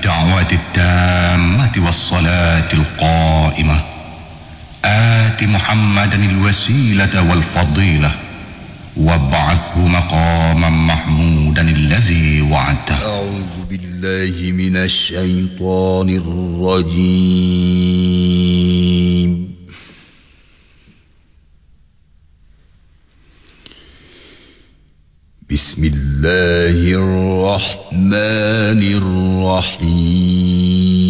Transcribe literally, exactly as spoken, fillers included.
الدعوة التامة والصلاة القائمة آت محمدا الوسيلة والفضيلة وابعثه مقاما محمودا الذي وعدته. أعوذ بالله من الشيطان الرجيم. بسم الله الرحمن الرحيم.